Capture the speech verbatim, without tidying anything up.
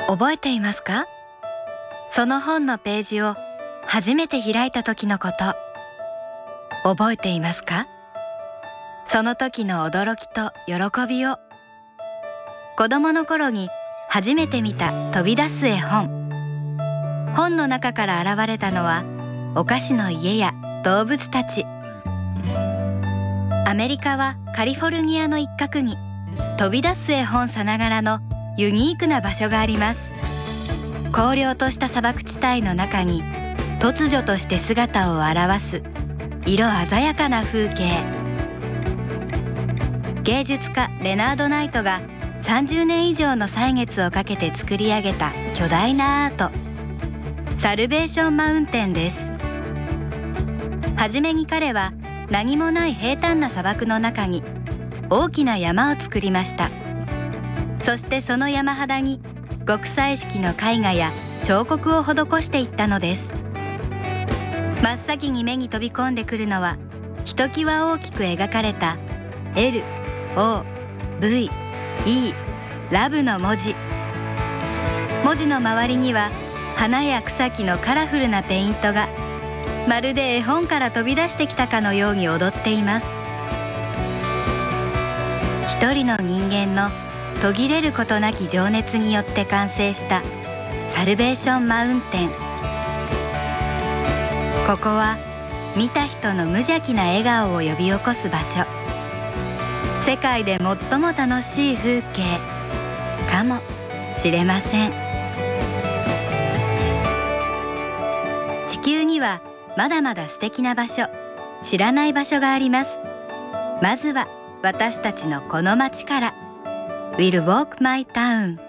覚えていますか？その本のページを初めて開いた時のこと。覚えていますか？その時の驚きと喜びを。子供の頃に初めて見た飛び出す絵本。本の中から現れたのはお菓子の家や動物たち。アメリカはカリフォルニアの一角に飛び出す絵本さながらのユニークな場所があります。荒涼とした砂漠地帯の中に突如として姿を現す色鮮やかな風景。芸術家レナード・ナイトがさんじゅうねん以上の歳月をかけて作り上げた巨大なアート、サルベーションマウンテンです。はじめに彼は何もない平坦な砂漠の中に大きな山を作りました。そしてその山肌に極彩色の絵画や彫刻を施していったのです。真っ先に目に飛び込んでくるのはひときわ大きく描かれた エルオーブイイー ラブの文字。文字の周りには花や草木のカラフルなペイントがまるで絵本から飛び出してきたかのように踊っています。一人の人間の途切れることなき情熱によって完成したサルベーションマウンテン。ここは見た人の無邪気な笑顔を呼び起こす場所。世界で最も楽しい風景かもしれません。地球にはまだまだ素敵な場所、知らない場所があります。まずは私たちのこの街から。We'll walk my town。